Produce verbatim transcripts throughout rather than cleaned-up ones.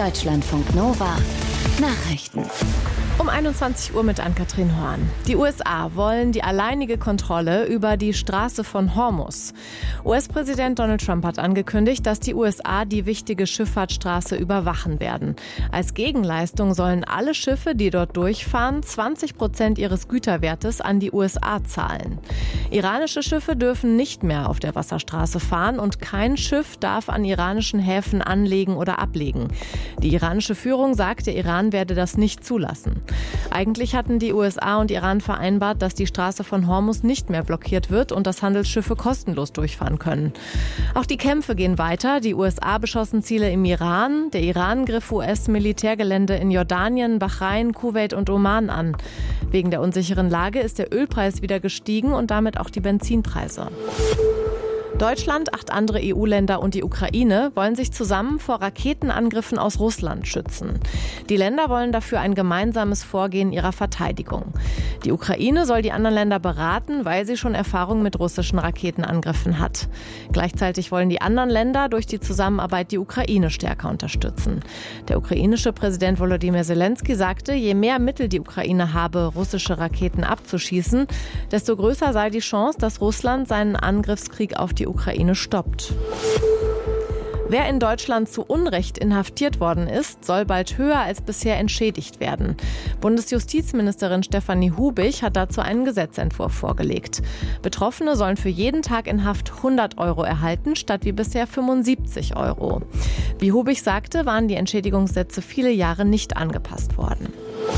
Deutschlandfunk Nova Nachrichten. Um einundzwanzig Uhr mit Ann-Kathrin Horn. Die U S A wollen die alleinige Kontrolle über die Straße von Hormuz. U S-Präsident Donald Trump hat angekündigt, dass die U S A die wichtige Schifffahrtsstraße überwachen werden. Als Gegenleistung sollen alle Schiffe, die dort durchfahren, zwanzig Prozent ihres Güterwertes an die U S A zahlen. Iranische Schiffe dürfen nicht mehr auf der Wasserstraße fahren und kein Schiff darf an iranischen Häfen anlegen oder ablegen. Die iranische Führung sagt, der Iran werde das nicht zulassen. Eigentlich hatten die U S A und Iran vereinbart, dass die Straße von Hormuz nicht mehr blockiert wird und dass Handelsschiffe kostenlos durchfahren können. Auch die Kämpfe gehen weiter. Die U S A beschossen Ziele im Iran. Der Iran griff U S-Militärgelände in Jordanien, Bahrain, Kuwait und Oman an. Wegen der unsicheren Lage ist der Ölpreis wieder gestiegen und damit auch die Benzinpreise. Deutschland, acht andere E U-Länder und die Ukraine wollen sich zusammen vor Raketenangriffen aus Russland schützen. Die Länder wollen dafür ein gemeinsames Vorgehen ihrer Verteidigung. Die Ukraine soll die anderen Länder beraten, weil sie schon Erfahrung mit russischen Raketenangriffen hat. Gleichzeitig wollen die anderen Länder durch die Zusammenarbeit die Ukraine stärker unterstützen. Der ukrainische Präsident Volodymyr Zelensky sagte, je mehr Mittel die Ukraine habe, russische Raketen abzuschießen, desto größer sei die Chance, dass Russland seinen Angriffskrieg auf die Ukraine stoppt. Wer in Deutschland zu Unrecht inhaftiert worden ist, soll bald höher als bisher entschädigt werden. Bundesjustizministerin Stefanie Hubig hat dazu einen Gesetzentwurf vorgelegt. Betroffene sollen für jeden Tag in Haft hundert Euro erhalten, statt wie bisher fünfundsiebzig Euro. Wie Hubig sagte, waren die Entschädigungssätze viele Jahre nicht angepasst worden.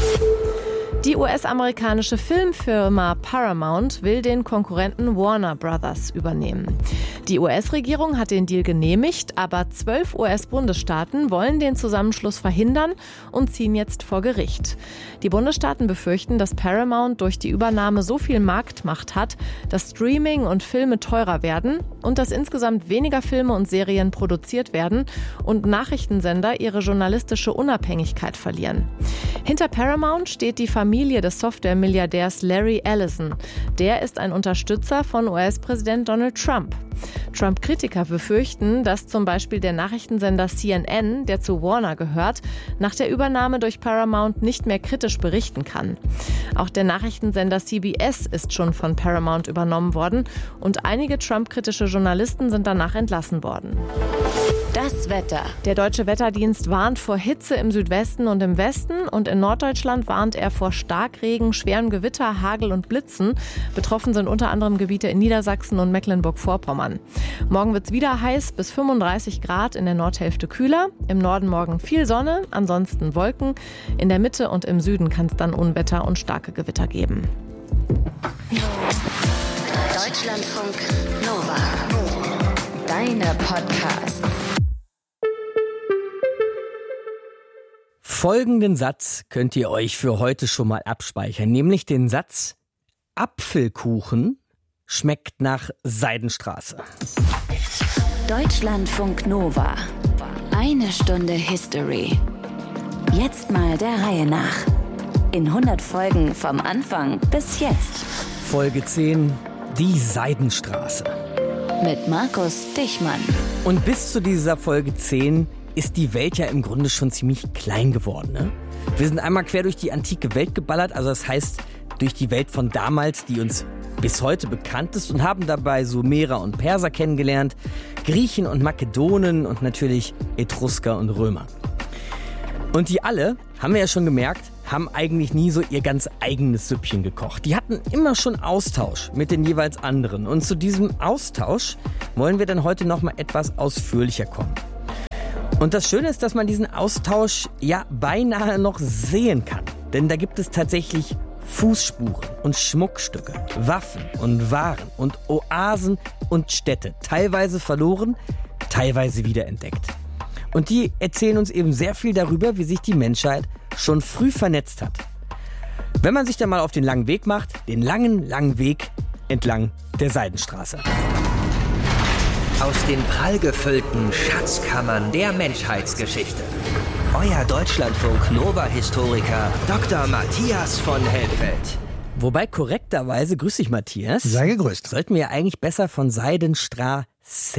Die U S-amerikanische Filmfirma Paramount will den Konkurrenten Warner Brothers übernehmen. Die U S-Regierung hat den Deal genehmigt, aber zwölf U S-Bundesstaaten wollen den Zusammenschluss verhindern und ziehen jetzt vor Gericht. Die Bundesstaaten befürchten, dass Paramount durch die Übernahme so viel Marktmacht hat, dass Streaming und Filme teurer werden und dass insgesamt weniger Filme und Serien produziert werden und Nachrichtensender ihre journalistische Unabhängigkeit verlieren. Hinter Paramount steht die Familie Familie des Software-Milliardärs Larry Ellison. Der ist ein Unterstützer von U S-Präsident Donald Trump. Trump-Kritiker befürchten, dass zum Beispiel der Nachrichtensender C N N, der zu Warner gehört, nach der Übernahme durch Paramount nicht mehr kritisch berichten kann. Auch der Nachrichtensender C B S ist schon von Paramount übernommen worden und einige Trump-kritische Journalisten sind danach entlassen worden. Das Wetter. Der Deutsche Wetterdienst warnt vor Hitze im Südwesten und im Westen und in Norddeutschland warnt er vor Starkregen, schwerem Gewitter, Hagel und Blitzen. Betroffen sind unter anderem Gebiete in Niedersachsen und Mecklenburg-Vorpommern. Morgen wird es wieder heiß, bis fünfunddreißig Grad, in der Nordhälfte kühler. Im Norden morgen viel Sonne, ansonsten Wolken. In der Mitte und im Süden kann es dann Unwetter und starke Gewitter geben. Deutschlandfunk Nova. Deine Podcasts. Folgenden Satz könnt ihr euch für heute schon mal abspeichern, nämlich den Satz: Apfelkuchen schmeckt nach Seidenstraße. Deutschlandfunk Nova. Eine Stunde History. Jetzt mal der Reihe nach. In hundert Folgen vom Anfang bis jetzt. Folge zehn, die Seidenstraße. Mit Markus Dichmann. Und bis zu dieser Folge zehn ist die Welt ja im Grunde schon ziemlich klein geworden. Ne? Wir sind einmal quer durch die antike Welt geballert, also das heißt durch die Welt von damals, die uns bis heute bekannt ist, und haben dabei Sumerer und Perser kennengelernt, Griechen und Makedonen und natürlich Etrusker und Römer. Und die alle, haben wir ja schon gemerkt, haben eigentlich nie so ihr ganz eigenes Süppchen gekocht. Die hatten immer schon Austausch mit den jeweils anderen. Und zu diesem Austausch wollen wir dann heute noch mal etwas ausführlicher kommen. Und das Schöne ist, dass man diesen Austausch ja beinahe noch sehen kann. Denn da gibt es tatsächlich Fußspuren und Schmuckstücke, Waffen und Waren und Oasen und Städte. Teilweise verloren, teilweise wiederentdeckt. Und die erzählen uns eben sehr viel darüber, wie sich die Menschheit schon früh vernetzt hat. Wenn man sich dann mal auf den langen Weg macht, den langen, langen Weg entlang der Seidenstraße. Aus den prallgefüllten Schatzkammern der Menschheitsgeschichte. Euer Deutschlandfunk-Nova-Historiker Doktor Matthias von Helfeld. Wobei korrekterweise, grüß dich Matthias, sei gegrüßt, sollten wir eigentlich besser von Seidenstraßen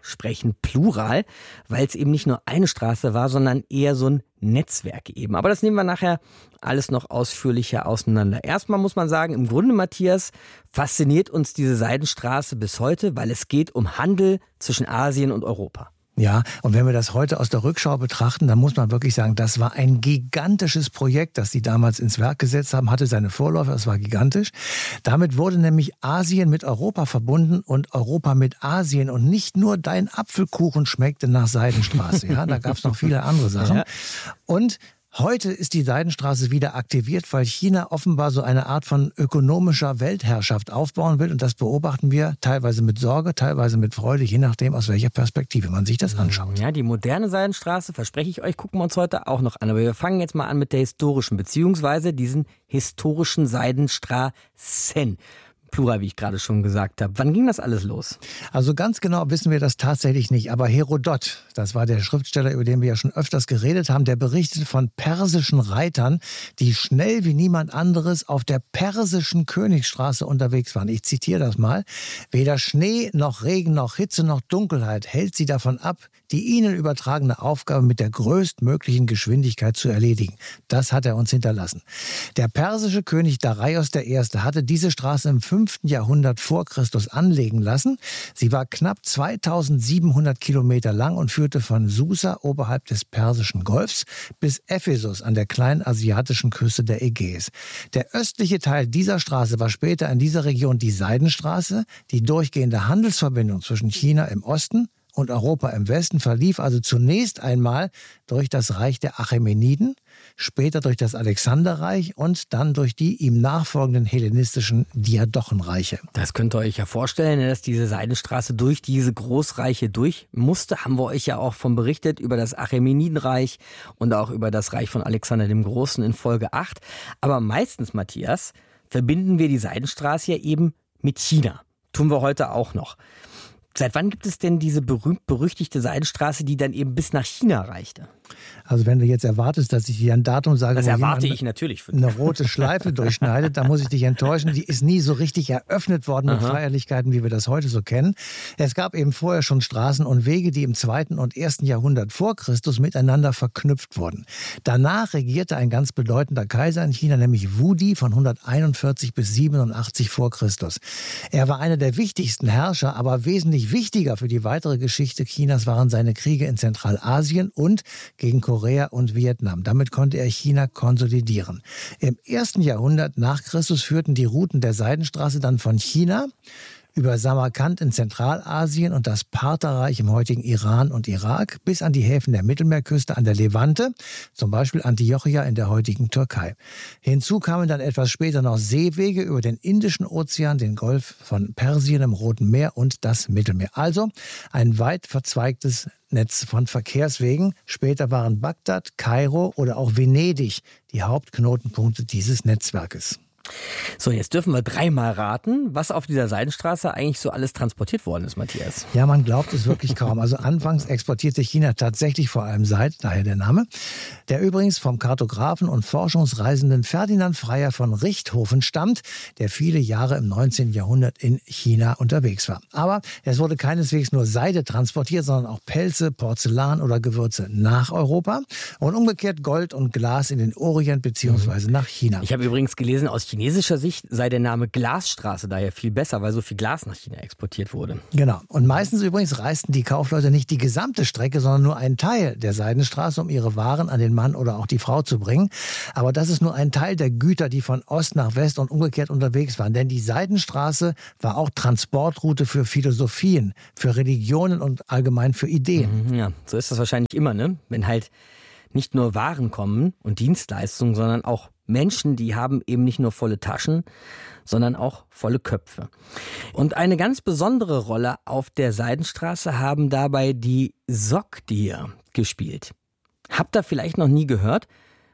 sprechen Plural, weil es eben nicht nur eine Straße war, sondern eher so ein Netzwerk eben. Aber das nehmen wir nachher alles noch ausführlicher auseinander. Erstmal muss man sagen, im Grunde, Matthias, fasziniert uns diese Seidenstraße bis heute, weil es geht um Handel zwischen Asien und Europa. Ja, und wenn wir das heute aus der Rückschau betrachten, dann muss man wirklich sagen, das war ein gigantisches Projekt, das die damals ins Werk gesetzt haben, hatte seine Vorläufer, das war gigantisch. Damit wurde nämlich Asien mit Europa verbunden und Europa mit Asien und nicht nur dein Apfelkuchen schmeckte nach Seidenstraße, ja, da gab es noch viele andere Sachen. Ja. Und heute ist die Seidenstraße wieder aktiviert, weil China offenbar so eine Art von ökonomischer Weltherrschaft aufbauen will. Und das beobachten wir teilweise mit Sorge, teilweise mit Freude, je nachdem, aus welcher Perspektive man sich das anschaut. Ja, die moderne Seidenstraße, verspreche ich euch, gucken wir uns heute auch noch an. Aber wir fangen jetzt mal an mit der historischen, beziehungsweise diesen historischen Seidenstraßen. Plural, wie ich gerade schon gesagt habe. Wann ging das alles los? Also ganz genau wissen wir das tatsächlich nicht. Aber Herodot, das war der Schriftsteller, über den wir ja schon öfters geredet haben, der berichtet von persischen Reitern, die schnell wie niemand anderes auf der persischen Königsstraße unterwegs waren. Ich zitiere das mal. Weder Schnee noch Regen noch Hitze noch Dunkelheit hält sie davon ab, die ihnen übertragene Aufgabe mit der größtmöglichen Geschwindigkeit zu erledigen. Das hat er uns hinterlassen. Der persische König Darius der Erste hatte diese Straße im fünften Jahrhundert vor Christus anlegen lassen. Sie war knapp zweitausendsiebenhundert Kilometer lang und führte von Susa oberhalb des Persischen Golfs bis Ephesus an der kleinen asiatischen Küste der Ägäis. Der östliche Teil dieser Straße war später in dieser Region die Seidenstraße. Die durchgehende Handelsverbindung zwischen China im Osten und Europa im Westen verlief also zunächst einmal durch das Reich der Achämeniden, später durch das Alexanderreich und dann durch die ihm nachfolgenden hellenistischen Diadochenreiche. Das könnt ihr euch ja vorstellen, dass diese Seidenstraße durch diese Großreiche durch musste. Haben wir euch ja auch von berichtet über das Achämenidenreich und auch über das Reich von Alexander dem Großen in Folge acht. Aber meistens, Matthias, verbinden wir die Seidenstraße ja eben mit China. Tun wir heute auch noch. Seit wann gibt es denn diese berühmt-berüchtigte Seidenstraße, die dann eben bis nach China reichte? Also wenn du jetzt erwartest, dass ich dir ein Datum sage, das wo erwarte ich natürlich für dich. Eine rote Schleife durchschneidet, da muss ich dich enttäuschen. Die ist nie so richtig eröffnet worden mit Aha. Feierlichkeiten, wie wir das heute so kennen. Es gab eben vorher schon Straßen und Wege, die im zweiten und ersten Jahrhundert vor Christus miteinander verknüpft wurden. Danach regierte ein ganz bedeutender Kaiser in China, nämlich Wudi von hunderteinundvierzig bis siebenundachtzig vor Christus. Er war einer der wichtigsten Herrscher, aber wesentlich wichtiger für die weitere Geschichte Chinas waren seine Kriege in Zentralasien und gegen Korea und Vietnam. Damit konnte er China konsolidieren. Im ersten Jahrhundert nach Christus führten die Routen der Seidenstraße dann von China über Samarkand in Zentralasien und das Partherreich im heutigen Iran und Irak bis an die Häfen der Mittelmeerküste an der Levante, zum Beispiel Antiochia in der heutigen Türkei. Hinzu kamen dann etwas später noch Seewege über den Indischen Ozean, den Golf von Persien im Roten Meer und das Mittelmeer. Also ein weit verzweigtes Netz von Verkehrswegen. Später waren Bagdad, Kairo oder auch Venedig die Hauptknotenpunkte dieses Netzwerkes. So, jetzt dürfen wir dreimal raten, was auf dieser Seidenstraße eigentlich so alles transportiert worden ist, Matthias. Ja, man glaubt es wirklich kaum. Also anfangs exportierte China tatsächlich vor allem Seide, daher der Name, der übrigens vom Kartografen und Forschungsreisenden Ferdinand Freyer von Richthofen stammt, der viele Jahre im neunzehnten Jahrhundert in China unterwegs war. Aber es wurde keineswegs nur Seide transportiert, sondern auch Pelze, Porzellan oder Gewürze nach Europa und umgekehrt Gold und Glas in den Orient bzw. nach China. Ich habe übrigens gelesen, aus chinesischer Sicht sei der Name Glasstraße daher viel besser, weil so viel Glas nach China exportiert wurde. Genau. Und meistens übrigens reisten die Kaufleute nicht die gesamte Strecke, sondern nur einen Teil der Seidenstraße, um ihre Waren an den Mann oder auch die Frau zu bringen. Aber das ist nur ein Teil der Güter, die von Ost nach West und umgekehrt unterwegs waren. Denn die Seidenstraße war auch Transportroute für Philosophien, für Religionen und allgemein für Ideen. Ja, so ist das wahrscheinlich immer, ne? Wenn halt nicht nur Waren kommen und Dienstleistungen, sondern auch Menschen, die haben eben nicht nur volle Taschen, sondern auch volle Köpfe. Und eine ganz besondere Rolle auf der Seidenstraße haben dabei die Sogdier gespielt. Habt ihr vielleicht noch nie gehört?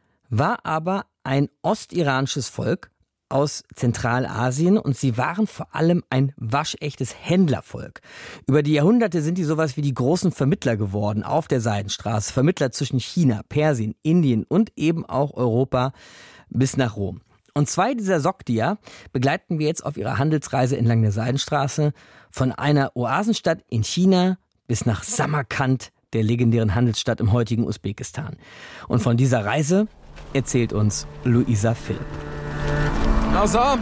War aber ein ostiranisches Volk aus Zentralasien und sie waren vor allem ein waschechtes Händlervolk. Über die Jahrhunderte sind die sowas wie die großen Vermittler geworden auf der Seidenstraße. Vermittler zwischen China, Persien, Indien und eben auch Europa bis nach Rom. Und zwei dieser Sogdier begleiten wir jetzt auf ihrer Handelsreise entlang der Seidenstraße von einer Oasenstadt in China bis nach Samarkand, der legendären Handelsstadt im heutigen Usbekistan. Und von dieser Reise erzählt uns Luisa Philipp. Azam!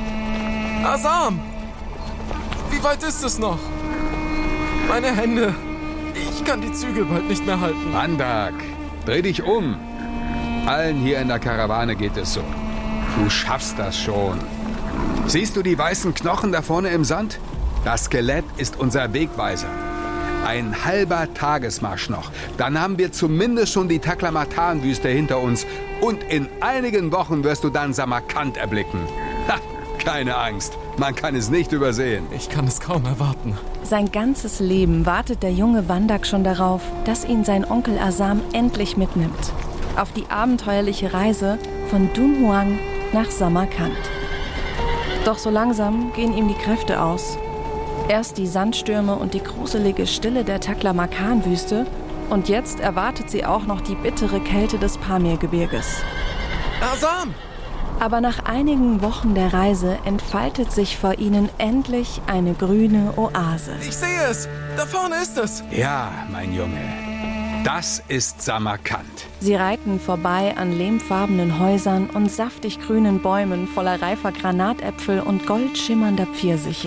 Azam! Wie weit ist es noch? Meine Hände. Ich kann die Zügel bald nicht mehr halten. Vandak, dreh dich um. Allen hier in der Karawane geht es so. Du schaffst das schon. Siehst du die weißen Knochen da vorne im Sand? Das Skelett ist unser Wegweiser. Ein halber Tagesmarsch noch. Dann haben wir zumindest schon die Taklamakan-Wüste hinter uns. Und in einigen Wochen wirst du dann Samarkand erblicken. Ha, keine Angst. Man kann es nicht übersehen. Ich kann es kaum erwarten. Sein ganzes Leben wartet der junge Vandak schon darauf, dass ihn sein Onkel Azam endlich mitnimmt. Auf die abenteuerliche Reise von Dunhuang nach Samarkand. Doch so langsam gehen ihm die Kräfte aus. Erst die Sandstürme und die gruselige Stille der Taklamakan-Wüste und jetzt erwartet sie auch noch die bittere Kälte des Pamirgebirges. Azam! Aber nach einigen Wochen der Reise entfaltet sich vor ihnen endlich eine grüne Oase. Ich sehe es! Da vorne ist es! Ja, mein Junge. Das ist Samarkand. Sie reiten vorbei an lehmfarbenen Häusern und saftig grünen Bäumen voller reifer Granatäpfel und goldschimmernder Pfirsiche.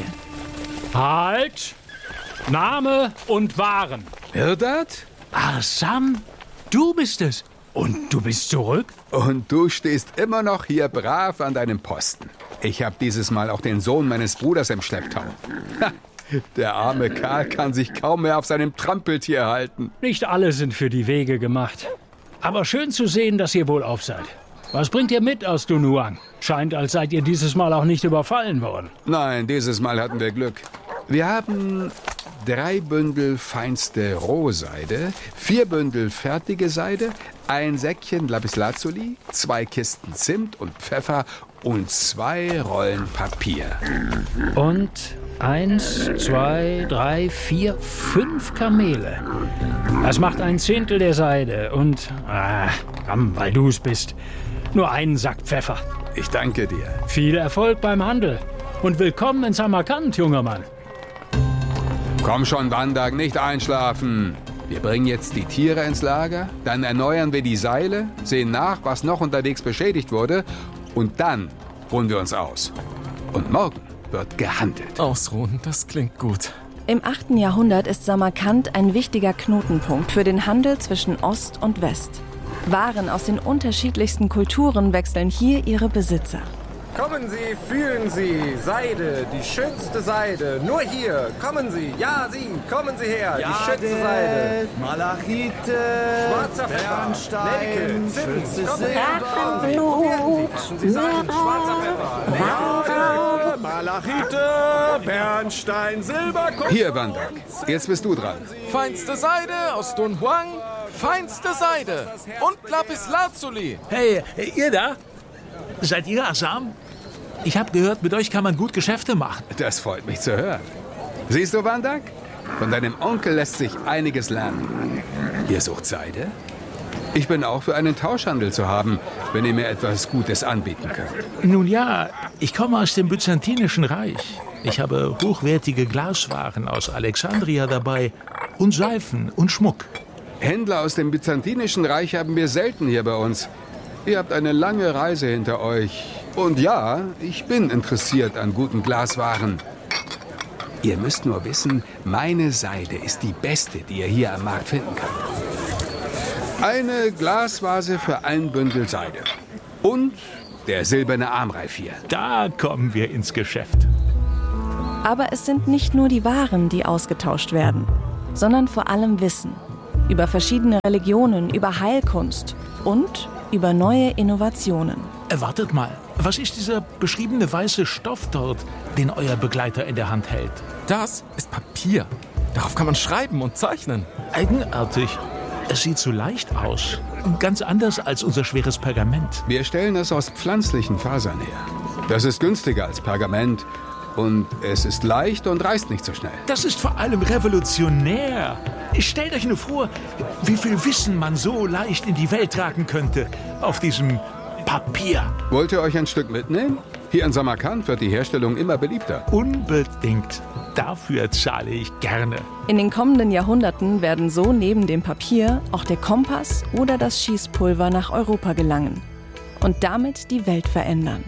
Halt! Name und Waren. Hirdad? Azam, du bist es. Und du bist zurück? Und du stehst immer noch hier brav an deinem Posten. Ich habe dieses Mal auch den Sohn meines Bruders im Schlepptau. Ha, der arme Karl kann sich kaum mehr auf seinem Trampeltier halten. Nicht alle sind für die Wege gemacht. Aber schön zu sehen, dass ihr wohlauf seid. Was bringt ihr mit aus Dunhuang? Scheint, als seid ihr dieses Mal auch nicht überfallen worden. Nein, dieses Mal hatten wir Glück. Wir haben drei Bündel feinste Rohseide, vier Bündel fertige Seide, ein Säckchen Lapislazuli, zwei Kisten Zimt und Pfeffer und zwei Rollen Papier. Und eins, zwei, drei, vier, fünf Kamele. Das macht ein Zehntel der Seide und, ah, komm, weil du's bist, nur einen Sack Pfeffer. Ich danke dir. Viel Erfolg beim Handel und willkommen in Samarkand, junger Mann. Komm schon, Vandak, nicht einschlafen. Wir bringen jetzt die Tiere ins Lager, dann erneuern wir die Seile, sehen nach, was noch unterwegs beschädigt wurde und dann ruhen wir uns aus. Und morgen wird gehandelt. Ausruhen, das klingt gut. Im achten Jahrhundert ist Samarkand ein wichtiger Knotenpunkt für den Handel zwischen Ost und West. Waren aus den unterschiedlichsten Kulturen wechseln hier ihre Besitzer. Kommen Sie, fühlen Sie, Seide, die schönste Seide, nur hier, kommen Sie, ja Sie, kommen Sie her, ja, die schönste Seide. Malachite, schwarzer Pfeffer, Bernstein, Zimt, kommen Sie her, kommen Sie, probieren Sie, fassen Sie Seiden, schwarzer Pfeffer, Malachite, Bernstein, Silber, Kupfer. Hier, Vandak, jetzt bist du dran. Feinste Seide aus Dunhuang, feinste Seide und Lapislazuli. Hey, ihr da? Seid ihr Azam? Ich habe gehört, mit euch kann man gut Geschäfte machen. Das freut mich zu hören. Siehst du, Vandak? Von deinem Onkel lässt sich einiges lernen. Ihr sucht Seide? Ich bin auch für einen Tauschhandel zu haben, wenn ihr mir etwas Gutes anbieten könnt. Nun ja, ich komme aus dem Byzantinischen Reich. Ich habe hochwertige Glaswaren aus Alexandria dabei und Seifen und Schmuck. Händler aus dem Byzantinischen Reich haben wir selten hier bei uns. Ihr habt eine lange Reise hinter euch. Und ja, ich bin interessiert an guten Glaswaren. Ihr müsst nur wissen, meine Seide ist die beste, die ihr hier am Markt finden könnt. Eine Glasvase für ein Bündel Seide. Und der silberne Armreif hier. Da kommen wir ins Geschäft. Aber es sind nicht nur die Waren, die ausgetauscht werden, sondern vor allem Wissen. Über verschiedene Religionen, über Heilkunst und über neue Innovationen. Wartet mal, was ist dieser beschriebene weiße Stoff dort, den euer Begleiter in der Hand hält? Das ist Papier. Darauf kann man schreiben und zeichnen. Eigenartig. Es sieht so leicht aus. Ganz anders als unser schweres Pergament. Wir stellen es aus pflanzlichen Fasern her. Das ist günstiger als Pergament. Und es ist leicht und reißt nicht so schnell. Das ist vor allem revolutionär. Stellt euch nur vor, wie viel Wissen man so leicht in die Welt tragen könnte auf diesem Papier. Wollt ihr euch ein Stück mitnehmen? Hier in Samarkand wird die Herstellung immer beliebter. Unbedingt. dafür zahle ich gerne. In den kommenden Jahrhunderten werden so neben dem Papier auch der Kompass oder das Schießpulver nach Europa gelangen und damit die Welt verändern.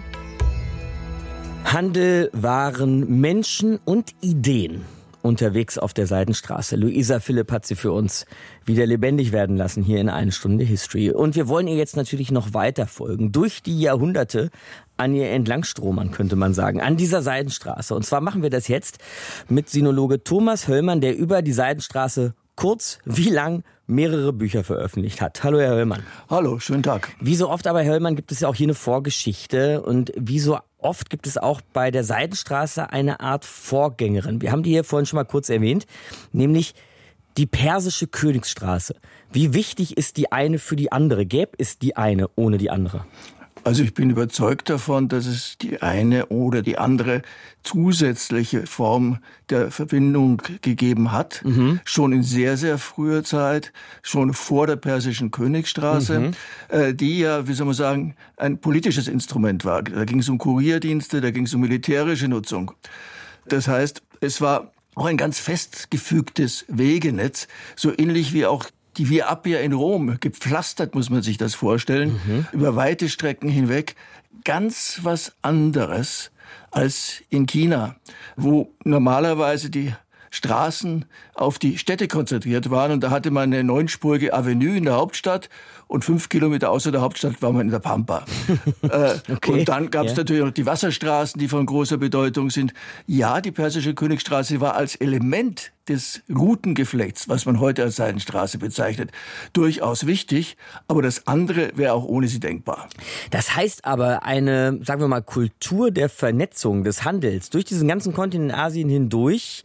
Handel, Waren, Menschen und Ideen unterwegs auf der Seidenstraße. Luisa Philipp hat sie für uns wieder lebendig werden lassen hier in Eine Stunde History. Und wir wollen ihr jetzt natürlich noch weiter folgen, durch die Jahrhunderte an ihr entlangstromern, könnte man sagen, an dieser Seidenstraße. Und zwar machen wir das jetzt mit Sinologe Thomas Höllmann, der über die Seidenstraße kurz wie lang mehrere Bücher veröffentlicht hat. Hallo, Herr Höllmann. Hallo, schönen Tag. Wie so oft aber, Herr Höllmann, gibt es ja auch hier eine Vorgeschichte. Und wie so oft gibt es auch bei der Seidenstraße eine Art Vorgängerin. Wir haben die hier vorhin schon mal kurz erwähnt, nämlich die persische Königsstraße. Wie wichtig ist die eine für die andere? Gäbe es die eine ohne die andere? Also ich bin überzeugt davon, dass es die eine oder die andere zusätzliche Form der Verbindung gegeben hat. Mhm. Schon in sehr, sehr früher Zeit, schon vor der persischen Königsstraße, mhm. äh, die ja, wie soll man sagen, ein politisches Instrument war. Da ging es um Kurierdienste, da ging es um militärische Nutzung. Das heißt, es war auch ein ganz festgefügtes Wegenetz, so ähnlich wie auch die Via Appia in Rom, gepflastert muss man sich das vorstellen, mhm. über weite Strecken hinweg. Ganz was anderes als in China, wo normalerweise die Straßen auf die Städte konzentriert waren. Und da hatte man eine neunspurige Avenue in der Hauptstadt und fünf Kilometer außer der Hauptstadt war man in der Pampa. äh, okay. Und dann gab es ja. natürlich noch die Wasserstraßen, die von großer Bedeutung sind. Ja, die persische Königsstraße war als Element des Routengeflechts, was man heute als Seidenstraße bezeichnet, durchaus wichtig. Aber das andere wäre auch ohne sie denkbar. Das heißt aber, eine, sagen wir mal, Kultur der Vernetzung, des Handels durch diesen ganzen Kontinent Asien hindurch,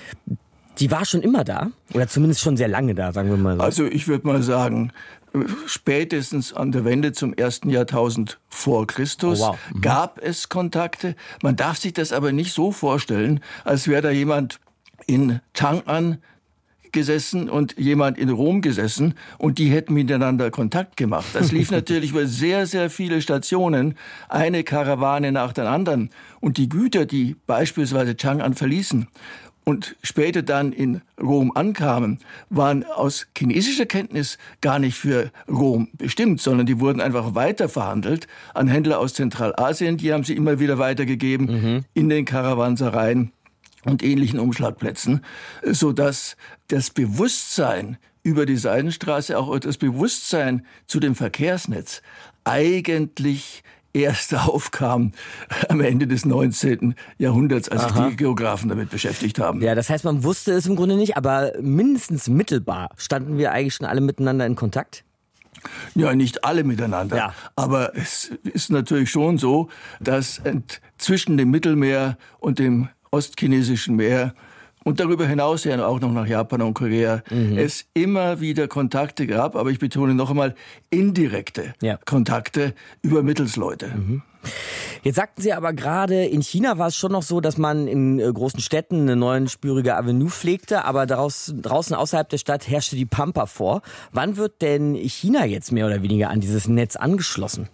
die war schon immer da? Oder zumindest schon sehr lange da, sagen wir mal so. Also ich würde mal sagen, spätestens an der Wende zum ersten Jahrtausend vor Christus oh, wow. mhm. gab es Kontakte. Man darf sich das aber nicht so vorstellen, als wäre da jemand in Chang'an gesessen und jemand in Rom gesessen und die hätten miteinander Kontakt gemacht. Das lief natürlich über sehr, sehr viele Stationen, eine Karawane nach der anderen. Und die Güter, die beispielsweise Chang'an verließen und später dann in Rom ankamen, waren aus chinesischer Kenntnis gar nicht für Rom bestimmt, sondern die wurden einfach weiterverhandelt an Händler aus Zentralasien. Die haben sie immer wieder weitergegeben mhm. in den Karawansereien und ähnlichen Umschlagplätzen, sodass das Bewusstsein über die Seidenstraße, auch das Bewusstsein zu dem Verkehrsnetz eigentlich erst aufkam am Ende des neunzehnten Jahrhunderts, als Aha. sich die Geografen damit beschäftigt haben. Ja, das heißt, man wusste es im Grunde nicht, aber mindestens mittelbar standen wir eigentlich schon alle miteinander in Kontakt? Ja, nicht alle miteinander. Ja. Aber es ist natürlich schon so, dass zwischen dem Mittelmeer und dem Ostchinesischen Meer und darüber hinaus ja auch noch nach Japan und Korea mhm. es immer wieder Kontakte gab, aber ich betone noch einmal indirekte ja. Kontakte über Mittelsleute. Mhm. Jetzt sagten Sie aber gerade, in China war es schon noch so, dass man in äh, großen Städten eine neunspurige Avenue pflegte, aber daraus, draußen außerhalb der Stadt herrschte die Pampa vor. Wann wird denn China jetzt mehr oder weniger an dieses Netz angeschlossen?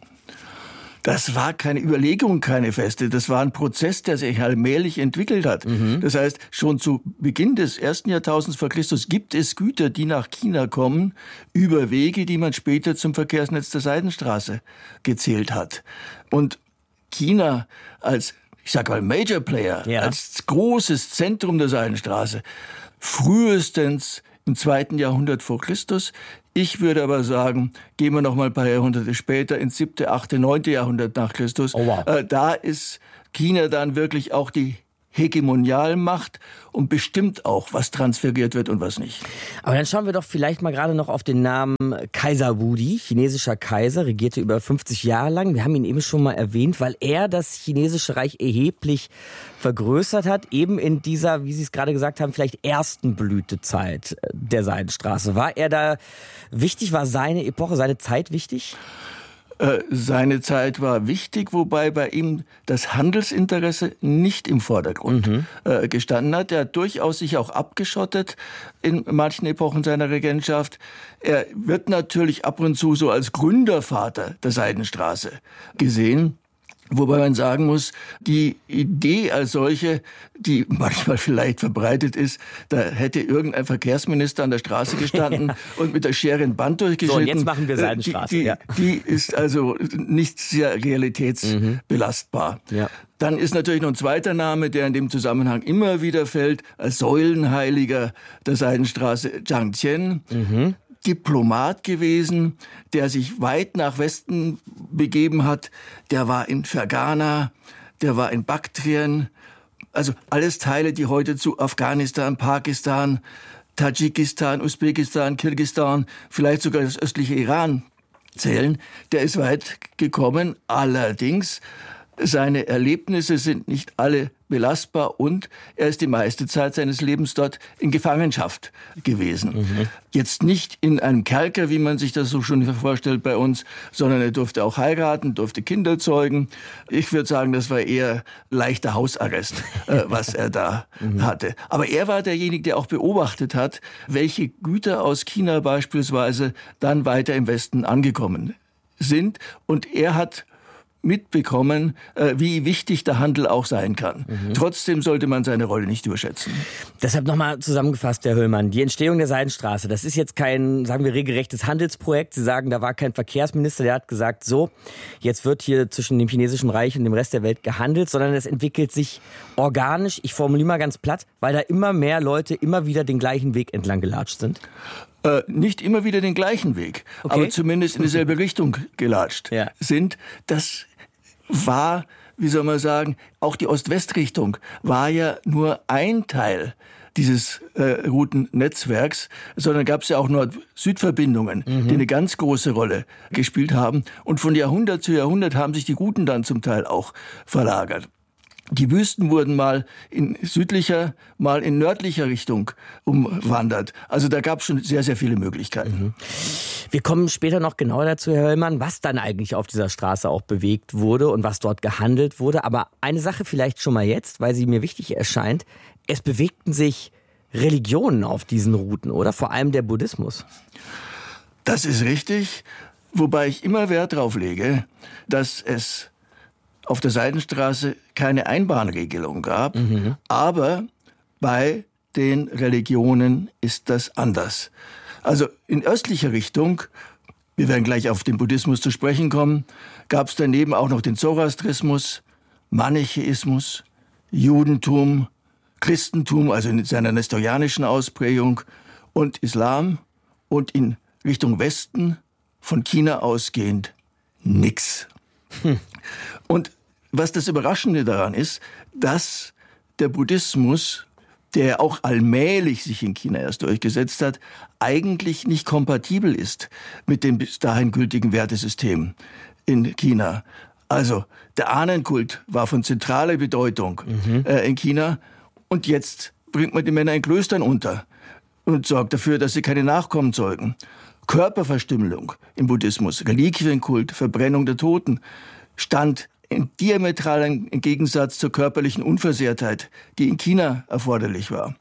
Das war keine Überlegung, keine feste. Das war ein Prozess, der sich allmählich entwickelt hat. Mhm. Das heißt, schon zu Beginn des ersten Jahrtausends vor Christus gibt es Güter, die nach China kommen, über Wege, die man später zum Verkehrsnetz der Seidenstraße gezählt hat. Und China als, ich sag mal, Major Player, ja. als großes Zentrum der Seidenstraße, frühestens im zweiten Jahrhundert vor Christus. Ich würde aber sagen, gehen wir noch mal ein paar Jahrhunderte später, ins siebte, achte, neunte Jahrhundert nach Christus. Oh wow. äh, da ist China dann wirklich auch die Hegemonialmacht und bestimmt auch, was transferiert wird und was nicht. Aber dann schauen wir doch vielleicht mal gerade noch auf den Namen Kaiser Wudi, chinesischer Kaiser, regierte über fünfzig Jahre lang. Wir haben ihn eben schon mal erwähnt, weil er das chinesische Reich erheblich vergrößert hat, eben in dieser, wie Sie es gerade gesagt haben, vielleicht ersten Blütezeit der Seidenstraße. War er da wichtig? War seine Epoche, seine Zeit wichtig? Seine Zeit war wichtig, wobei bei ihm das Handelsinteresse nicht im Vordergrund mhm. äh, gestanden hat. Er hat durchaus sich auch abgeschottet in manchen Epochen seiner Regentschaft. Er wird natürlich ab und zu so als Gründervater der Seidenstraße gesehen. Wobei man sagen muss, die Idee als solche, die manchmal vielleicht verbreitet ist, da hätte irgendein Verkehrsminister an der Straße gestanden ja. und mit der Schere ein Band durchgeschnitten. So, und jetzt machen wir Seidenstraße. Die, die, ja. die ist also nicht sehr realitätsbelastbar. Mhm. Ja. Dann ist natürlich noch ein zweiter Name, der in dem Zusammenhang immer wieder fällt, als Säulenheiliger der Seidenstraße, Zhang Qian. Mhm. Diplomat gewesen, der sich weit nach Westen begeben hat. Der war in Ferghana, der war in Baktrien. Also alles Teile, die heute zu Afghanistan, Pakistan, Tadschikistan, Usbekistan, Kirgisistan, vielleicht sogar das östliche Iran zählen. Der ist weit gekommen. Allerdings, seine Erlebnisse sind nicht alle belastbar und er ist die meiste Zeit seines Lebens dort in Gefangenschaft gewesen. Mhm. Jetzt nicht in einem Kerker, wie man sich das so schon vorstellt bei uns, sondern er durfte auch heiraten, durfte Kinder zeugen. Ich würde sagen, das war eher leichter Hausarrest, äh, was er da mhm. hatte. Aber er war derjenige, der auch beobachtet hat, welche Güter aus China beispielsweise dann weiter im Westen angekommen sind. Und er hat mitbekommen, wie wichtig der Handel auch sein kann. Mhm. Trotzdem sollte man seine Rolle nicht überschätzen. Deshalb nochmal zusammengefasst, Herr Höllmann. Die Entstehung der Seidenstraße, das ist jetzt kein, sagen wir, regelrechtes Handelsprojekt. Sie sagen, da war kein Verkehrsminister, der hat gesagt, so, jetzt wird hier zwischen dem chinesischen Reich und dem Rest der Welt gehandelt, sondern es entwickelt sich organisch, ich formuliere mal ganz platt, weil da immer mehr Leute immer wieder den gleichen Weg entlang gelatscht sind. Äh, nicht immer wieder den gleichen Weg, okay. aber zumindest in dieselbe Richtung gelatscht ja. sind. Das war, wie soll man sagen, auch die Ost-West-Richtung war ja nur ein Teil dieses äh, Routennetzwerks, sondern gab es ja auch Nord-Süd-Verbindungen, mhm. die eine ganz große Rolle gespielt haben. Und von Jahrhundert zu Jahrhundert haben sich die Routen dann zum Teil auch verlagert. Die Wüsten wurden mal in südlicher, mal in nördlicher Richtung umwandert. Also da gab es schon sehr, sehr viele Möglichkeiten. Mhm. Wir kommen später noch genauer dazu, Herr Höllmann, was dann eigentlich auf dieser Straße auch bewegt wurde und was dort gehandelt wurde. Aber eine Sache vielleicht schon mal jetzt, weil sie mir wichtig erscheint. Es bewegten sich Religionen auf diesen Routen, oder? Vor allem der Buddhismus. Das ist richtig, wobei ich immer Wert darauf lege, dass es auf der Seidenstraße keine Einbahnregelung gab, mhm. aber bei den Religionen ist das anders. Also in östlicher Richtung, wir werden gleich auf den Buddhismus zu sprechen kommen, gab es daneben auch noch den Zoroastrismus, Manichäismus, Judentum, Christentum, also in seiner nestorianischen Ausprägung, und Islam, und in Richtung Westen, von China ausgehend, nix. Hm. Und was das Überraschende daran ist, dass der Buddhismus, der auch allmählich sich in China erst durchgesetzt hat, eigentlich nicht kompatibel ist mit dem bis dahin gültigen Wertesystem in China. Also der Ahnenkult war von zentraler Bedeutung mhm. äh, in China, und jetzt bringt man die Männer in Klöstern unter und sorgt dafür, dass sie keine Nachkommen zeugen. Körperverstümmelung im Buddhismus, Reliquienkult, Verbrennung der Toten stand in diametralem Gegensatz zur körperlichen Unversehrtheit, die in China erforderlich war.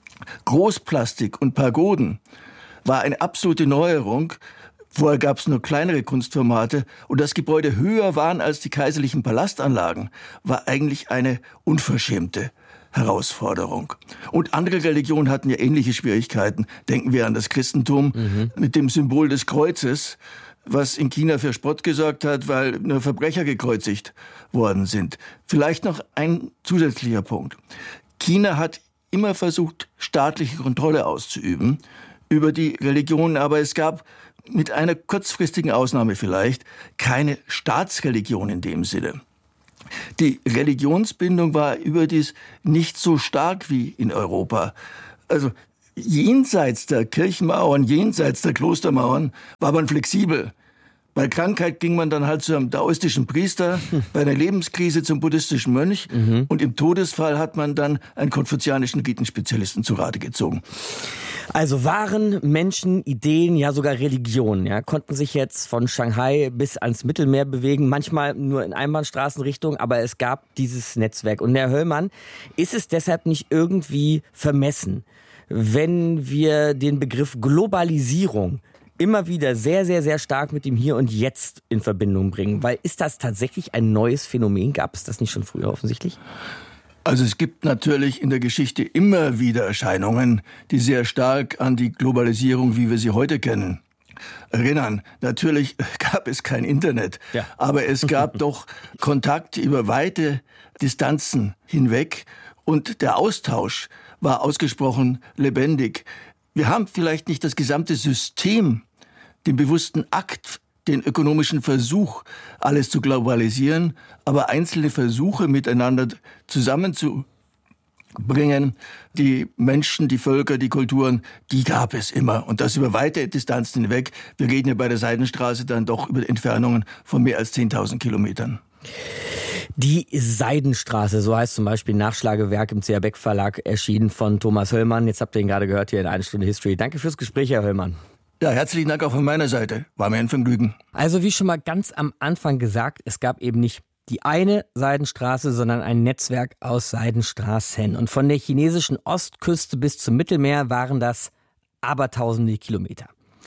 Großplastik und Pagoden war eine absolute Neuerung. Vorher gab es nur kleinere Kunstformate, und dass Gebäude höher waren als die kaiserlichen Palastanlagen, war eigentlich eine unverschämte Herausforderung. Und andere Religionen hatten ja ähnliche Schwierigkeiten. Denken wir an das Christentum mhm. mit dem Symbol des Kreuzes, was in China für Spott gesorgt hat, weil nur Verbrecher gekreuzigt worden sind. Vielleicht noch ein zusätzlicher Punkt. China hat immer versucht, staatliche Kontrolle auszuüben über die Religionen, aber es gab mit einer kurzfristigen Ausnahme vielleicht keine Staatsreligion in dem Sinne. Die Religionsbindung war überdies nicht so stark wie in Europa. Also jenseits der Kirchenmauern, jenseits der Klostermauern war man flexibel. Bei Krankheit ging man dann halt zu einem daoistischen Priester, bei einer Lebenskrise zum buddhistischen Mönch mhm. und im Todesfall hat man dann einen konfuzianischen Ritensspezialisten zu Rate gezogen. Also Waren, Menschen, Ideen, ja sogar Religionen, ja, konnten sich jetzt von Shanghai bis ans Mittelmeer bewegen, manchmal nur in Einbahnstraßenrichtung, aber es gab dieses Netzwerk. Und Herr Höllmann, ist es deshalb nicht irgendwie vermessen, wenn wir den Begriff Globalisierung immer wieder sehr, sehr, sehr stark mit dem Hier und Jetzt in Verbindung bringen. Weil ist das tatsächlich ein neues Phänomen? Gab es das nicht schon früher offensichtlich? Also es gibt natürlich in der Geschichte immer wieder Erscheinungen, die sehr stark an die Globalisierung, wie wir sie heute kennen, erinnern. Natürlich gab es kein Internet, ja. aber es gab doch Kontakt über weite Distanzen hinweg und der Austausch war ausgesprochen lebendig. Wir haben vielleicht nicht das gesamte System, den bewussten Akt, den ökonomischen Versuch, alles zu globalisieren, aber einzelne Versuche miteinander zusammenzubringen, die Menschen, die Völker, die Kulturen, die gab es immer. Und das über weite Distanzen hinweg. Wir reden ja bei der Seidenstraße dann doch über Entfernungen von mehr als zehntausend Kilometern. Die Seidenstraße, so heißt zum Beispiel ein Nachschlagewerk im C R Beck Verlag, erschienen von Thomas Höllmann. Jetzt habt ihr ihn gerade gehört hier in Eine Stunde History. Danke fürs Gespräch, Herr Höllmann. Ja, herzlichen Dank auch von meiner Seite. War mir ein Vergnügen. Also wie schon mal ganz am Anfang gesagt, es gab eben nicht die eine Seidenstraße, sondern ein Netzwerk aus Seidenstraßen. Und von der chinesischen Ostküste bis zum Mittelmeer waren das abertausende Kilometer.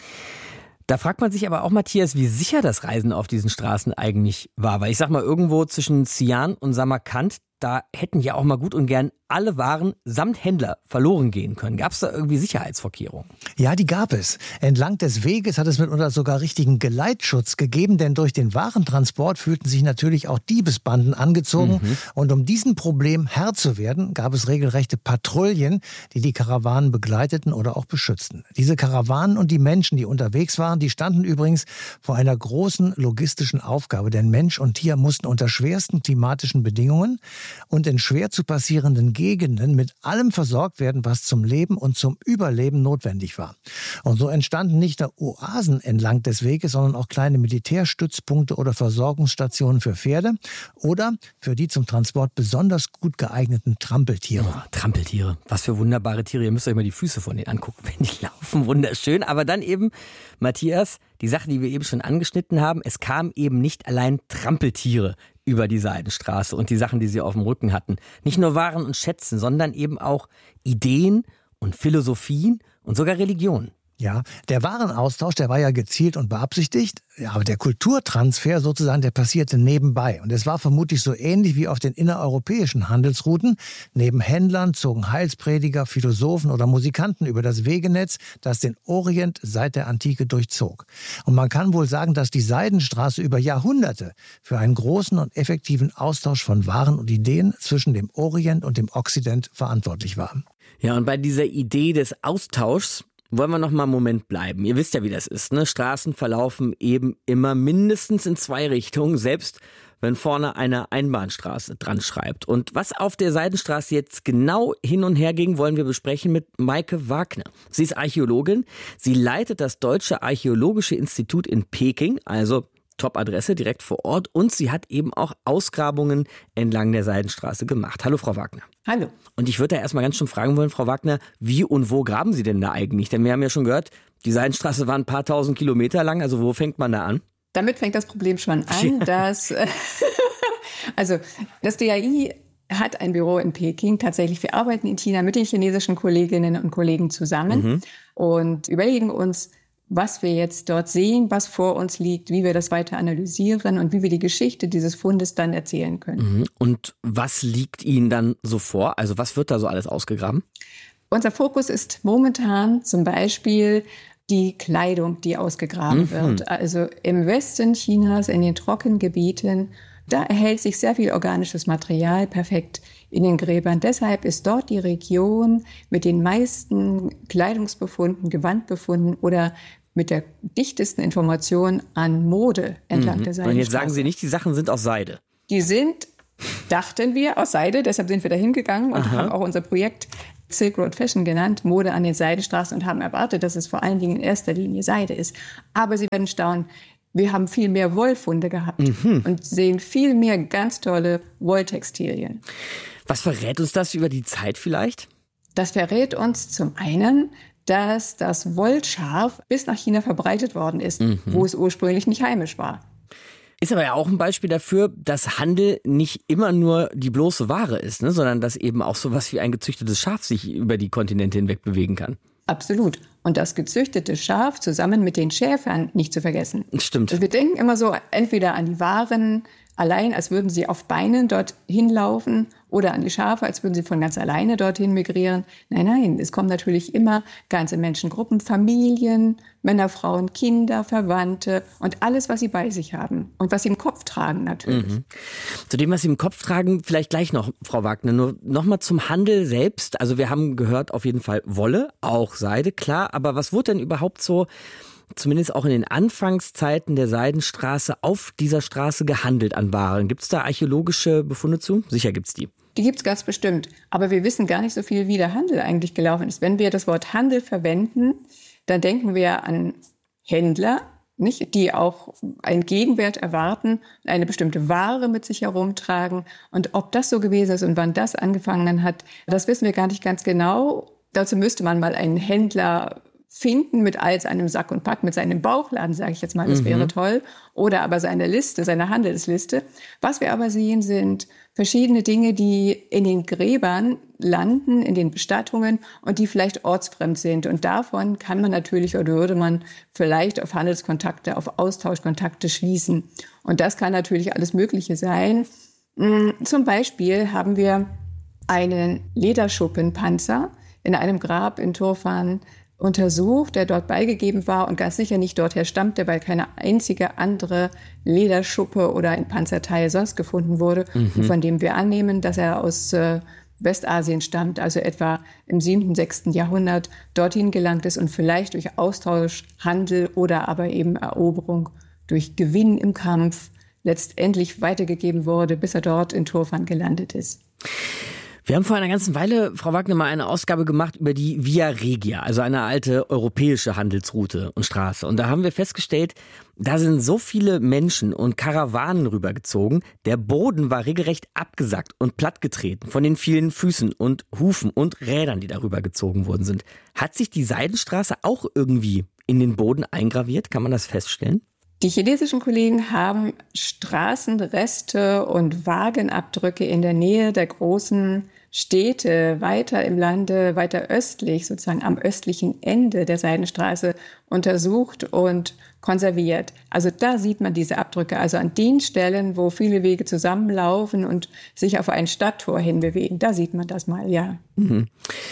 Da fragt man sich aber auch, Matthias, wie sicher das Reisen auf diesen Straßen eigentlich war. Weil ich sag mal, irgendwo zwischen Xi'an und Samarkand, da hätten ja auch mal gut und gern alle Waren samt Händler verloren gehen können. Gab es da irgendwie Sicherheitsvorkehrungen? Ja, die gab es. Entlang des Weges hat es mitunter sogar richtigen Geleitschutz gegeben, denn durch den Warentransport fühlten sich natürlich auch Diebesbanden angezogen. Mhm. Und um diesem Problem Herr zu werden, gab es regelrechte Patrouillen, die die Karawanen begleiteten oder auch beschützten. Diese Karawanen und die Menschen, die unterwegs waren, die standen übrigens vor einer großen logistischen Aufgabe, denn Mensch und Tier mussten unter schwersten klimatischen Bedingungen und in schwer zu passierenden Gegenden mit allem versorgt werden, was zum Leben und zum Überleben notwendig war. Und so entstanden nicht nur Oasen entlang des Weges, sondern auch kleine Militärstützpunkte oder Versorgungsstationen für Pferde oder für die zum Transport besonders gut geeigneten Trampeltiere. Oh, Trampeltiere, was für wunderbare Tiere. Ihr müsst euch mal die Füße von denen angucken, wenn die laufen. Wunderschön. Aber dann eben, Matthias, die Sache, die wir eben schon angeschnitten haben, es kamen eben nicht allein Trampeltiere über die Seidenstraße und die Sachen, die sie auf dem Rücken hatten. Nicht nur Waren und Schätzen, sondern eben auch Ideen und Philosophien und sogar Religionen. Ja, der Warenaustausch, der war ja gezielt und beabsichtigt, ja, aber der Kulturtransfer sozusagen, der passierte nebenbei. Und es war vermutlich so ähnlich wie auf den innereuropäischen Handelsrouten. Neben Händlern zogen Heilsprediger, Philosophen oder Musikanten über das Wegenetz, das den Orient seit der Antike durchzog. Und man kann wohl sagen, dass die Seidenstraße über Jahrhunderte für einen großen und effektiven Austausch von Waren und Ideen zwischen dem Orient und dem Okzident verantwortlich war. Ja, und bei dieser Idee des Austauschs wollen wir noch mal einen Moment bleiben. Ihr wisst ja, wie das ist, ne? Straßen verlaufen eben immer mindestens in zwei Richtungen, selbst wenn vorne eine Einbahnstraße dran schreibt. Und was auf der Seidenstraße jetzt genau hin und her ging, wollen wir besprechen mit Maike Wagner. Sie ist Archäologin. Sie leitet das Deutsche Archäologische Institut in Peking, also Top-Adresse direkt vor Ort. Und sie hat eben auch Ausgrabungen entlang der Seidenstraße gemacht. Hallo, Frau Wagner. Hallo. Und ich würde da erstmal ganz schön fragen wollen, Frau Wagner, wie und wo graben Sie denn da eigentlich? Denn wir haben ja schon gehört, die Seidenstraße war ein paar tausend Kilometer lang. Also wo fängt man da an? Damit fängt das Problem schon an, dass also das D A I hat ein Büro in Peking. Tatsächlich, wir arbeiten in China mit den chinesischen Kolleginnen und Kollegen zusammen mhm. und überlegen uns, was wir jetzt dort sehen, was vor uns liegt, wie wir das weiter analysieren und wie wir die Geschichte dieses Fundes dann erzählen können. Und was liegt Ihnen dann so vor? Also was wird da so alles ausgegraben? Unser Fokus ist momentan zum Beispiel die Kleidung, die ausgegraben mhm. wird. Also im Westen Chinas, in den Trockengebieten, da erhält sich sehr viel organisches Material perfekt in den Gräbern. Deshalb ist dort die Region mit den meisten Kleidungsbefunden, Gewandbefunden oder mit der dichtesten Information an Mode entlang mhm. der Seidenstraße. Und jetzt sagen Sie nicht, die Sachen sind aus Seide. Die sind, dachten wir, aus Seide. Deshalb sind wir da hingegangen und Aha. haben auch unser Projekt Silk Road Fashion genannt, Mode an den Seidenstraßen, und haben erwartet, dass es vor allen Dingen in erster Linie Seide ist. Aber Sie werden staunen, wir haben viel mehr Wollfunde gehabt mhm. und sehen viel mehr ganz tolle Wolltextilien. Was verrät uns das über die Zeit vielleicht? Das verrät uns zum einen, dass das Wollschaf bis nach China verbreitet worden ist, mhm. wo es ursprünglich nicht heimisch war. Ist aber ja auch ein Beispiel dafür, dass Handel nicht immer nur die bloße Ware ist, ne? sondern dass eben auch sowas wie ein gezüchtetes Schaf sich über die Kontinente hinweg bewegen kann. Absolut. und das gezüchtete Schaf zusammen mit den Schäfern nicht zu vergessen. Stimmt. Also wir denken immer so entweder an die Waren allein, als würden sie auf Beinen dorthin laufen, oder an die Schafe, als würden sie von ganz alleine dorthin migrieren. Nein, nein, es kommen natürlich immer ganze Menschengruppen, Familien, Männer, Frauen, Kinder, Verwandte und alles, was sie bei sich haben und was sie im Kopf tragen natürlich. Mhm. Zu dem, was Sie im Kopf tragen, vielleicht gleich noch, Frau Wagner. Nur noch mal zum Handel selbst. Also wir haben gehört, auf jeden Fall Wolle, auch Seide, klar. Aber was wurde denn überhaupt so, zumindest auch in den Anfangszeiten der Seidenstraße, auf dieser Straße gehandelt an Waren? Gibt es da archäologische Befunde zu? Sicher gibt es die. Die gibt es ganz bestimmt. Aber wir wissen gar nicht so viel, wie der Handel eigentlich gelaufen ist. Wenn wir das Wort Handel verwenden, dann denken wir an Händler, nicht, die auch einen Gegenwert erwarten, eine bestimmte Ware mit sich herumtragen. Und ob das so gewesen ist und wann das angefangen hat, das wissen wir gar nicht ganz genau. Dazu müsste man mal einen Händler finden mit all seinem Sack und Pack, mit seinem Bauchladen, sage ich jetzt mal, das mhm. wäre toll. Oder aber seine Liste, seine Handelsliste. Was wir aber sehen, sind verschiedene Dinge, die in den Gräbern landen, in den Bestattungen und die vielleicht ortsfremd sind. Und davon kann man natürlich oder würde man vielleicht auf Handelskontakte, auf Austauschkontakte schließen. Und das kann natürlich alles Mögliche sein. Zum Beispiel haben wir einen Lederschuppenpanzer in einem Grab in Turfan untersucht, der dort beigegeben war und ganz sicher nicht dorther stammte, weil keine einzige andere Lederschuppe oder ein Panzerteil sonst gefunden wurde, mhm. von dem wir annehmen, dass er aus äh, Westasien stammt, also etwa im siebten, sechsten Jahrhundert dorthin gelangt ist und vielleicht durch Austausch, Handel oder aber eben Eroberung durch Gewinn im Kampf letztendlich weitergegeben wurde, bis er dort in Turfan gelandet ist. Wir haben vor einer ganzen Weile, Frau Wagner, mal eine Ausgabe gemacht über die Via Regia, also eine alte europäische Handelsroute und Straße. Und da haben wir festgestellt, da sind so viele Menschen und Karawanen rübergezogen. Der Boden war regelrecht abgesackt und plattgetreten von den vielen Füßen und Hufen und Rädern, die darüber gezogen worden sind. Hat sich die Seidenstraße auch irgendwie in den Boden eingraviert? Kann man das feststellen? Die chinesischen Kollegen haben Straßenreste und Wagenabdrücke in der Nähe der großen Städte weiter im Lande, weiter östlich, sozusagen am östlichen Ende der Seidenstraße untersucht und konserviert. Also da sieht man diese Abdrücke, also an den Stellen, wo viele Wege zusammenlaufen und sich auf ein Stadttor hinbewegen. Da sieht man das mal, ja. Mhm.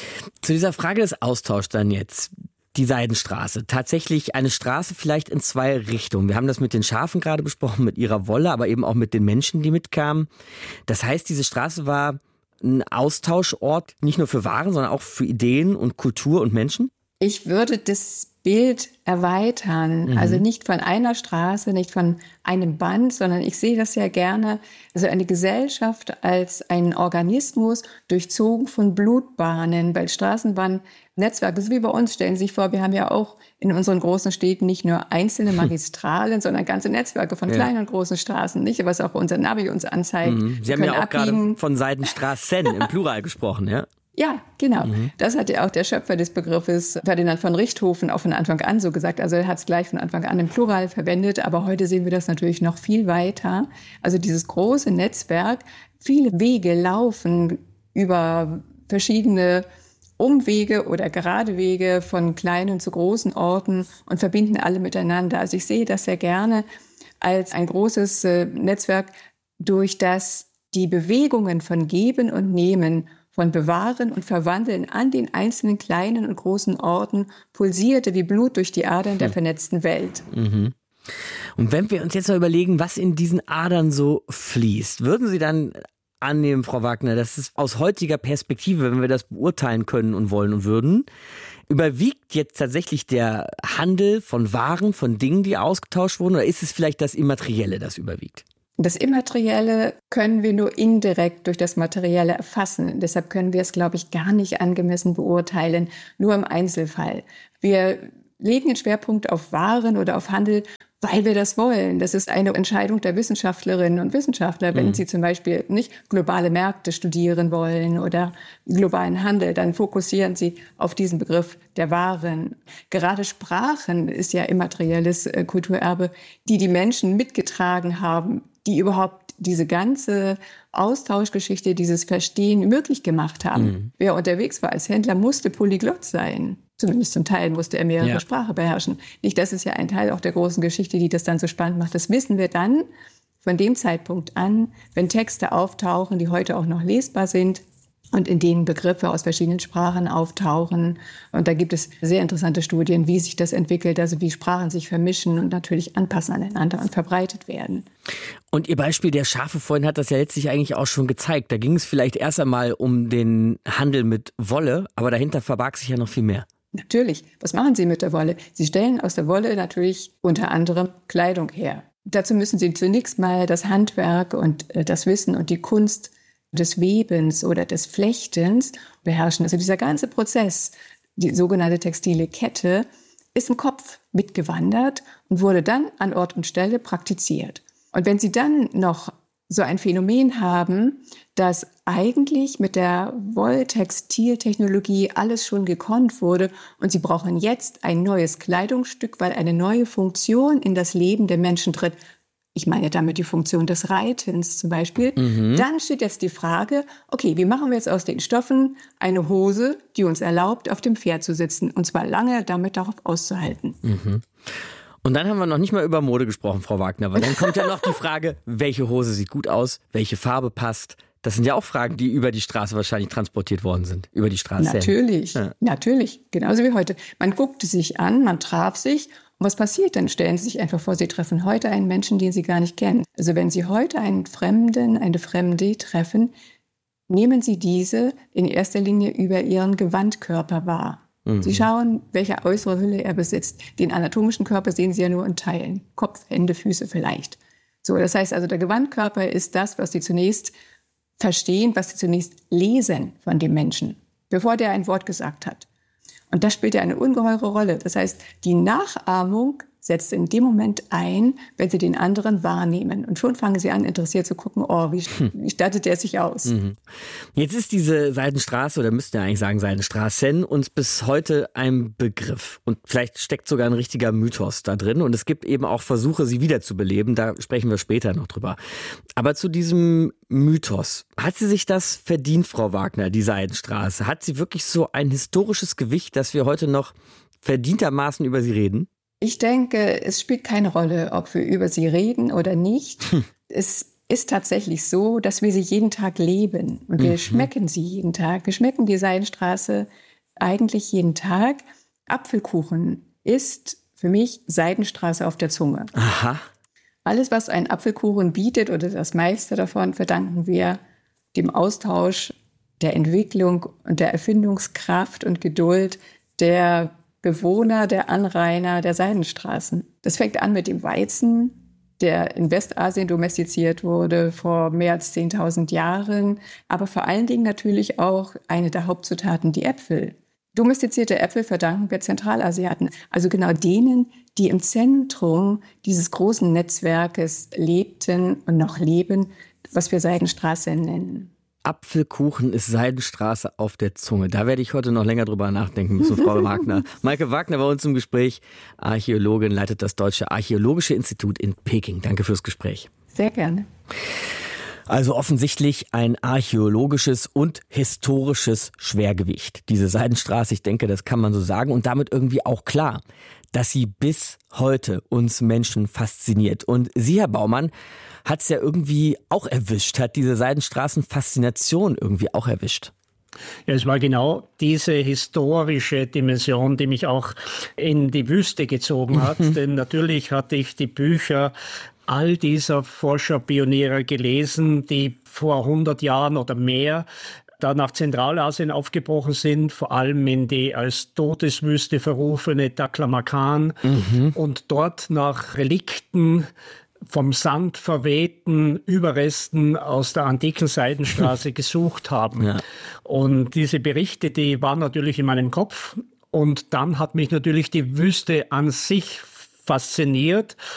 Zu dieser Frage des Austauschs dann jetzt. Die Seidenstraße. Tatsächlich eine Straße vielleicht in zwei Richtungen. Wir haben das mit den Schafen gerade besprochen, mit ihrer Wolle, aber eben auch mit den Menschen, die mitkamen. Das heißt, diese Straße war ein Austauschort nicht nur für Waren, sondern auch für Ideen und Kultur und Menschen? Ich würde das Bild erweitern. Mhm. Also nicht von einer Straße, nicht von einem Band, sondern ich sehe das ja gerne. Also eine Gesellschaft als ein Organismus durchzogen von Blutbahnen, weil Straßenbahn-Netzwerke, so wie bei uns, stellen Sie sich vor, wir haben ja auch in unseren großen Städten nicht nur einzelne Magistralen, sondern ganze Netzwerke von ja. kleinen und großen Straßen, nicht? Was auch unser Navi uns anzeigt. Mhm. Sie haben ja auch abbiegen. Gerade von Seidenstraßen im Plural gesprochen, ja? Ja, genau. Mhm. Das hat ja auch der Schöpfer des Begriffes, Ferdinand von Richthofen, auch von Anfang an so gesagt. Also er hat es gleich von Anfang an im Plural verwendet, aber heute sehen wir das natürlich noch viel weiter. Also dieses große Netzwerk, viele Wege laufen über verschiedene Umwege oder gerade Wege von kleinen zu großen Orten und verbinden alle miteinander. Also ich sehe das sehr gerne als ein großes äh, Netzwerk, durch das die Bewegungen von Geben und Nehmen, von Bewahren und Verwandeln an den einzelnen kleinen und großen Orten pulsierte wie Blut durch die Adern der vernetzten Welt. Mhm. Und wenn wir uns jetzt mal überlegen, was in diesen Adern so fließt, würden Sie dann annehmen, Frau Wagner, dass es aus heutiger Perspektive, wenn wir das beurteilen können und wollen und würden, überwiegt jetzt tatsächlich der Handel von Waren, von Dingen, die ausgetauscht wurden, oder ist es vielleicht das Immaterielle, das überwiegt? Das Immaterielle können wir nur indirekt durch das Materielle erfassen. Deshalb können wir es, glaube ich, gar nicht angemessen beurteilen, nur im Einzelfall. Wir legen den Schwerpunkt auf Waren oder auf Handel, weil wir das wollen. Das ist eine Entscheidung der Wissenschaftlerinnen und Wissenschaftler. Wenn mhm. sie zum Beispiel nicht globale Märkte studieren wollen oder globalen Handel, dann fokussieren sie auf diesen Begriff der Waren. Gerade Sprachen ist ja immaterielles äh, Kulturerbe, die die Menschen mitgetragen haben, die überhaupt diese ganze Austauschgeschichte, dieses Verstehen möglich gemacht haben. Mhm. Wer unterwegs war als Händler, musste polyglott sein. Zumindest zum Teil musste er mehrere Ja. Sprachen beherrschen. Nicht, das ist ja ein Teil auch der großen Geschichte, die das dann so spannend macht. Das wissen wir dann von dem Zeitpunkt an, wenn Texte auftauchen, die heute auch noch lesbar sind und in denen Begriffe aus verschiedenen Sprachen auftauchen. Und da gibt es sehr interessante Studien, wie sich das entwickelt, also wie Sprachen sich vermischen und natürlich anpassen aneinander und verbreitet werden. Und Ihr Beispiel der Schafe vorhin hat das ja letztlich eigentlich auch schon gezeigt. Da ging es vielleicht erst einmal um den Handel mit Wolle, aber dahinter verbarg sich ja noch viel mehr. Natürlich. Was machen Sie mit der Wolle? Sie stellen aus der Wolle natürlich unter anderem Kleidung her. Dazu müssen Sie zunächst mal das Handwerk und äh, das Wissen und die Kunst des Webens oder des Flechtens beherrschen. Also dieser ganze Prozess, die sogenannte textile Kette, ist im Kopf mitgewandert und wurde dann an Ort und Stelle praktiziert. Und wenn Sie dann noch so ein Phänomen haben, dass eigentlich mit der Wolltextiltechnologie alles schon gekonnt wurde und Sie brauchen jetzt ein neues Kleidungsstück, weil eine neue Funktion in das Leben der Menschen tritt. Ich meine damit die Funktion des Reitens zum Beispiel. Mhm. Dann steht jetzt die Frage, okay, wie machen wir jetzt aus den Stoffen eine Hose, die uns erlaubt, auf dem Pferd zu sitzen und zwar lange damit darauf auszuhalten. Mhm. Und dann haben wir noch nicht mal über Mode gesprochen, Frau Wagner, weil dann kommt ja noch die Frage, welche Hose sieht gut aus, welche Farbe passt. Das sind ja auch Fragen, die über die Straße wahrscheinlich transportiert worden sind, über die Straße. Natürlich, ja. natürlich, genauso wie heute. Man guckte sich an, man traf sich. Und was passiert dann? Stellen Sie sich einfach vor, Sie treffen heute einen Menschen, den Sie gar nicht kennen. Also wenn Sie heute einen Fremden, eine Fremde treffen, nehmen Sie diese in erster Linie über Ihren Gewandkörper wahr. Mhm. Sie schauen, welche äußere Hülle er besitzt. Den anatomischen Körper sehen Sie ja nur in Teilen. Kopf, Hände, Füße vielleicht. So, das heißt also, der Gewandkörper ist das, was Sie zunächst verstehen, was Sie zunächst lesen von dem Menschen, bevor der ein Wort gesagt hat. Und das spielt ja eine ungeheure Rolle. Das heißt, die Nachahmung setzt in dem Moment ein, wenn Sie den anderen wahrnehmen. Und schon fangen Sie an, interessiert zu gucken, oh, wie, hm. wie stattet der sich aus? Mhm. Jetzt ist diese Seidenstraße, oder müssten wir eigentlich sagen Seidenstraßen, uns bis heute ein Begriff. Und vielleicht steckt sogar ein richtiger Mythos da drin. Und es gibt eben auch Versuche, sie wiederzubeleben. Da sprechen wir später noch drüber. Aber zu diesem Mythos. Hat sie sich das verdient, Frau Wagner, die Seidenstraße? Hat sie wirklich so ein historisches Gewicht, dass wir heute noch verdientermaßen über sie reden? Ich denke, es spielt keine Rolle, ob wir über sie reden oder nicht. Hm. Es ist tatsächlich so, dass wir sie jeden Tag leben und wir mhm. schmecken sie jeden Tag. Wir schmecken die Seidenstraße eigentlich jeden Tag. Apfelkuchen ist für mich Seidenstraße auf der Zunge. Aha. Alles, was ein Apfelkuchen bietet oder das meiste davon, verdanken wir dem Austausch, der Entwicklung und der Erfindungskraft und Geduld der Bewohner, der Anrainer der Seidenstraßen. Das fängt an mit dem Weizen, der in Westasien domestiziert wurde vor mehr als zehntausend Jahren, aber vor allen Dingen natürlich auch eine der Hauptzutaten, die Äpfel. Domestizierte Äpfel verdanken wir Zentralasiaten, also genau denen, die im Zentrum dieses großen Netzwerkes lebten und noch leben, was wir Seidenstraße nennen. Apfelkuchen ist Seidenstraße auf der Zunge. Da werde ich heute noch länger drüber nachdenken müssen, Frau Wagner. Maike Wagner bei uns im Gespräch. Archäologin, leitet das Deutsche Archäologische Institut in Peking. Danke fürs Gespräch. Sehr gerne. Also offensichtlich ein archäologisches und historisches Schwergewicht. Diese Seidenstraße, ich denke, das kann man so sagen. Und damit irgendwie auch klar, dass sie bis heute uns Menschen fasziniert. Und Sie, Herr Baumann, hat es ja irgendwie auch erwischt, hat diese Seidenstraßen-Faszination irgendwie auch erwischt. Ja, es war genau diese historische Dimension, die mich auch in die Wüste gezogen hat. Denn natürlich hatte ich die Bücher all dieser Forscher, Pioniere gelesen, die vor hundert Jahren oder mehr da nach Zentralasien aufgebrochen sind, vor allem in die als Todeswüste verrufene Taklamakan mhm. und dort nach Relikten vom Sand verwehten Überresten aus der antiken Seidenstraße gesucht haben. Ja. Und diese Berichte, die waren natürlich in meinem Kopf. Und dann hat mich natürlich die Wüste an sich fasziniert.